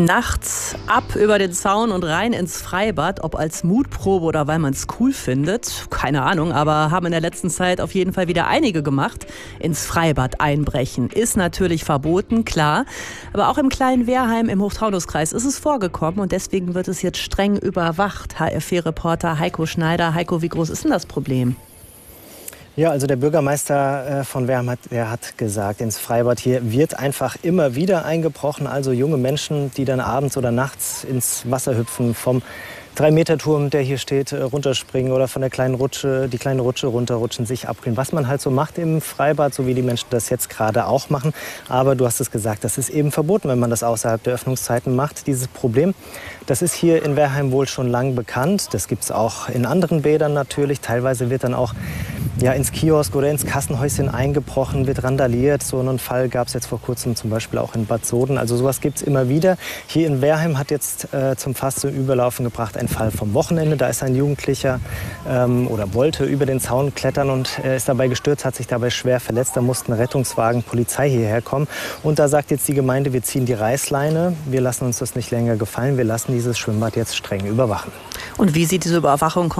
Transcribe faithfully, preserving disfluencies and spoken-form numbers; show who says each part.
Speaker 1: Nachts ab über den Zaun und rein ins Freibad, ob als Mutprobe oder weil man es cool findet, keine Ahnung, aber haben in der letzten Zeit auf jeden Fall wieder einige gemacht. Ins Freibad einbrechen ist natürlich verboten, klar, aber auch im kleinen Wehrheim im Hochtaunuskreis ist es vorgekommen und deswegen wird es jetzt streng überwacht. H R vier-Reporter Heiko Schneider. Heiko, wie groß ist denn das Problem?
Speaker 2: Ja, also der Bürgermeister von Wehrheim hat, der hat gesagt, ins Freibad hier wird einfach immer wieder eingebrochen. Also junge Menschen, die dann abends oder nachts ins Wasser hüpfen, vom Drei-Meter-Turm, der hier steht, runterspringen oder von der kleinen Rutsche, die kleine Rutsche runterrutschen, sich abkühlen. Was man halt so macht im Freibad, so wie die Menschen das jetzt gerade auch machen. Aber du hast es gesagt, das ist eben verboten, wenn man das außerhalb der Öffnungszeiten macht. Dieses Problem, das ist hier in Wehrheim wohl schon lang bekannt. Das gibt es auch in anderen Bädern natürlich. Teilweise wird dann auch ja, ins Kiosk oder ins Kassenhäuschen eingebrochen, wird randaliert. So einen Fall gab es jetzt vor kurzem zum Beispiel auch in Bad Soden. Also sowas gibt es immer wieder. Hier in Wehrheim hat jetzt äh, zum Fass zum Überlaufen gebracht ein Fall vom Wochenende. Da ist ein Jugendlicher ähm, oder wollte über den Zaun klettern und äh, ist dabei gestürzt, hat sich dabei schwer verletzt. Da mussten Rettungswagen, Polizei hierher kommen. Und da sagt jetzt die Gemeinde, wir ziehen die Reißleine. Wir lassen uns das nicht länger gefallen. Wir lassen dieses Schwimmbad jetzt streng überwachen.
Speaker 1: Und wie sieht diese Überwachung